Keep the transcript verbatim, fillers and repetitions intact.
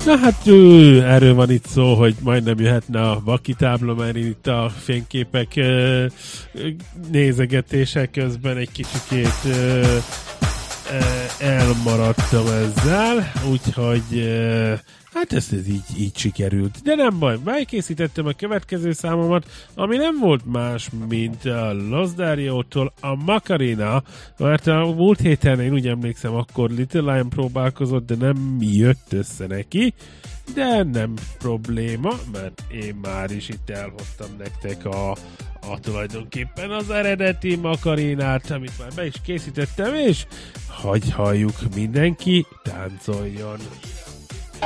Na hát ő, erről van itt szó, hogy majdnem jöhetne a vaki tábla, mert én itt a fényképek ö, nézegetése közben egy kicsikét ö, ö, elmaradtam ezzel, úgyhogy ö, hát ezt ez így, így sikerült. De nem baj, megkészítettem a következő számomat, ami nem volt más, mint a Los Dario-tól a Macarena, mert a múlt héten én úgy emlékszem, akkor Little Lion próbálkozott, de nem jött össze neki, de nem probléma, mert én már is itt elhoztam nektek a, a tulajdonképpen az eredeti Macarenát, amit már be is készítettem, és hagy halljuk, mindenki táncoljon!